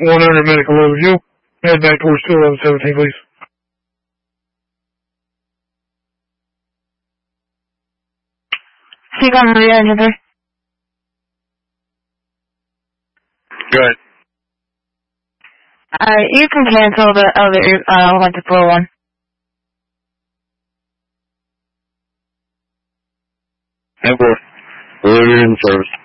100 medical overdue. Head back towards 21117, please. Seagull Maria, engine 3. Go ahead. You can cancel the other, 1 to 401. And 4. We're in service.